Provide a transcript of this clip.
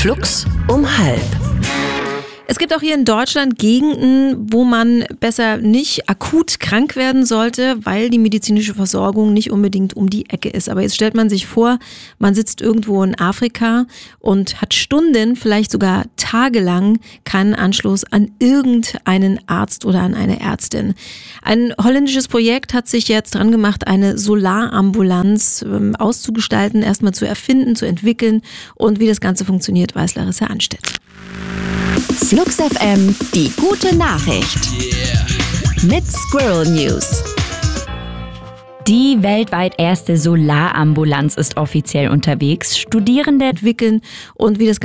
Flux um 12:30. Es gibt auch hier in Deutschland Gegenden, wo man besser nicht akut krank werden sollte, weil die medizinische Versorgung nicht unbedingt um die Ecke ist. Aber jetzt stellt man sich vor, man sitzt irgendwo in Afrika und hat Stunden, vielleicht sogar tagelang keinen Anschluss an irgendeinen Arzt oder an eine Ärztin. Ein holländisches Projekt hat sich jetzt dran gemacht, eine Solarambulanz auszugestalten, erstmal zu erfinden, zu entwickeln. Und wie das Ganze funktioniert, weiß Larissa Anstedt. Flux FM, die gute Nachricht. Mit Squirrel News. Die weltweit erste Solarambulanz ist offiziell unterwegs. Studierende Entwickeln und wie das